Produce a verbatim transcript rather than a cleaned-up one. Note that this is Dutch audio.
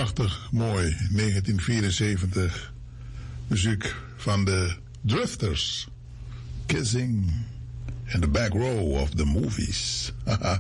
prachtig mooi. negentien vierenzeventig. Muziek van de Drifters. Kissing in the back row of the movies. Haha.